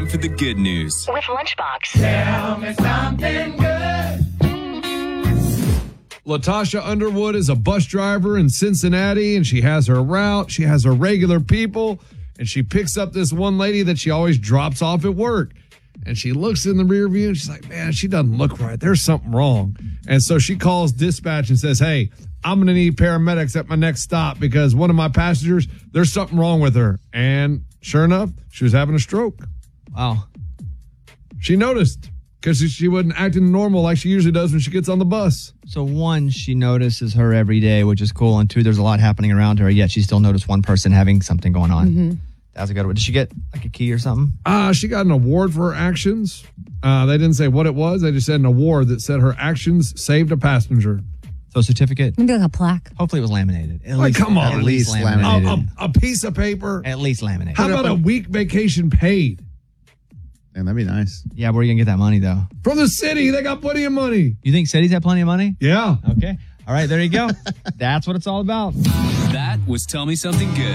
time for the good news. With Lunchbox. Tell me something good. Latasha Underwood is a bus driver in Cincinnati, and she has her route. She has her regular people, and she picks up this one lady that she always drops off at work. And she looks in the rear view, and she's like, man, she doesn't look right. There's something wrong. And so she calls dispatch and says, hey, I'm going to need paramedics at my next stop because one of my passengers, there's something wrong with her. And sure enough, she was having a stroke. Wow. She noticed because she wasn't acting normal like she usually does when she gets on the bus. So one, she notices her every day, which is cool. And two, there's a lot happening around her, yet she still noticed one person having something going on. Mm-hmm. That's a good one. Did she get like a key or something? She got an award for her actions. They didn't say what it was. They just said an award that said her actions saved a passenger. So a certificate? Maybe like a plaque. Hopefully it was laminated. Come on. At least laminated. A piece of paper. At least laminated. How about a week vacation paid? Man, that'd be nice. Yeah, where are you going to get that money, though? From the city. They got plenty of money. You think cities have plenty of money? Yeah. Okay. All right, there you go. That's what it's all about. That was Tell Me Something Good.